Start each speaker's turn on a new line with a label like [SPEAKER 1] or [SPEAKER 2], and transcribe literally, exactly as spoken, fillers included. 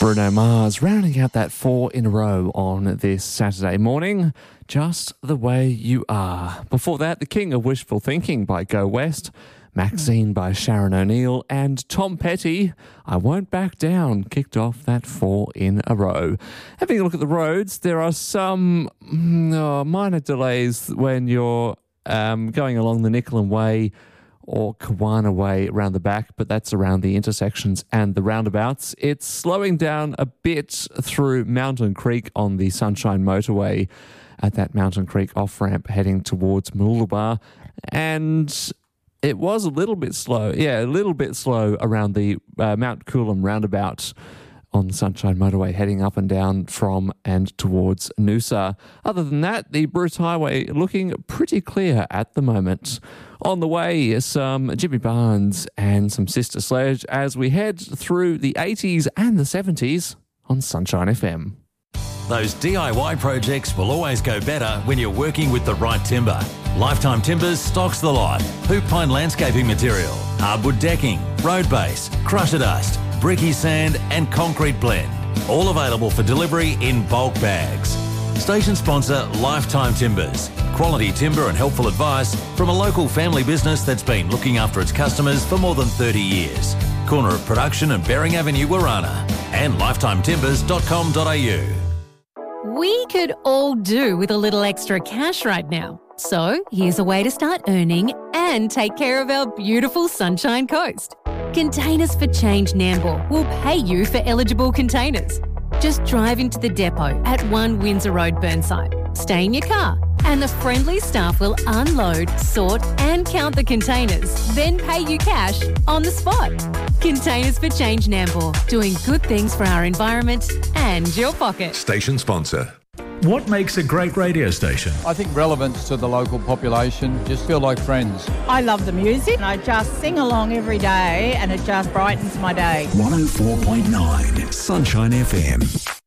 [SPEAKER 1] Bruno Mars rounding out that four in a row on this Saturday morning. Just the Way You Are. Before that, The King of Wishful Thinking by Go West, Maxine by Sharon O'Neill, and Tom Petty, I Won't Back Down, kicked off that four in a row. Having a look at the roads, there are some mm, oh, minor delays when you're um, going along the Nichollen Way or Kawana Way around the back, but that's around the intersections and the roundabouts. It's slowing down a bit through Mountain Creek on the Sunshine Motorway at that Mountain Creek off-ramp heading towards Mooloolaba. And it was a little bit slow, yeah, a little bit slow around the uh, Mount Coolum roundabout on the Sunshine Motorway heading up and down from and towards Noosa. Other than that, the Bruce Highway looking pretty clear at the moment. On the way, some Jimmy Barnes and some Sister Sledge as we head through the eighties and the seventies on Sunshine F M.
[SPEAKER 2] Those D I Y projects will always go better when you're working with the right timber. Lifetime Timbers stocks the lot. Hoop pine landscaping material, hardwood decking, road base, crusher dust, bricky sand and concrete blend. All available for delivery in bulk bags. Station sponsor Lifetime Timbers. Quality timber and helpful advice from a local family business that's been looking after its customers for more than thirty years. Corner of Production and Bering Avenue, Warana. And lifetime timbers dot com dot a u.
[SPEAKER 3] We could all do with a little extra cash right now. So here's a way to start earning and take care of our beautiful Sunshine Coast. Containers for Change Nambour will pay you for eligible containers. Just drive into the depot at one Windsor Road, Burnside. Stay in your car and the friendly staff will unload, sort and count the containers, then pay you cash on the spot. Containers for Change Nambour, doing good things for our environment and your pocket.
[SPEAKER 4] Station sponsor.
[SPEAKER 5] What makes a great radio station?
[SPEAKER 6] I think relevance to the local population, just feel like friends.
[SPEAKER 7] I love the music. I just sing along every day and it just brightens my day.
[SPEAKER 4] one oh four point nine Sunshine F M.